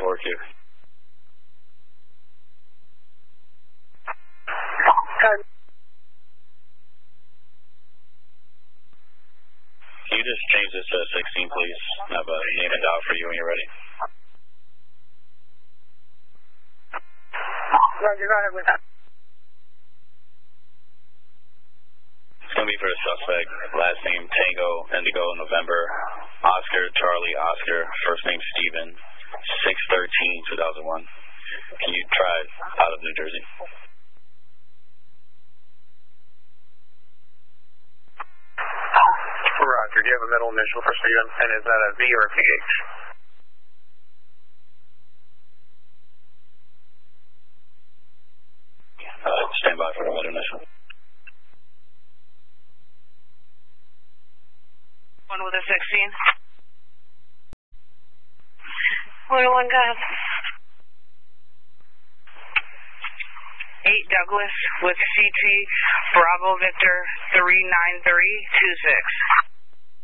work here. Can you just change this to 16, please? I have a name and dial for you when you're ready. Roger, go ahead with that. It's going to be for a suspect. Last name Tango, Indigo, November, Oscar, Charlie, Oscar. First name Steven, 6/13/2001. Can you drive out of New Jersey? Roger, do you have a middle initial for Steven? And is that a V or a PH? Stand by for the middle initial. One with a 16. 101, go ahead. 8 Douglas with CT Bravo Victor 39326.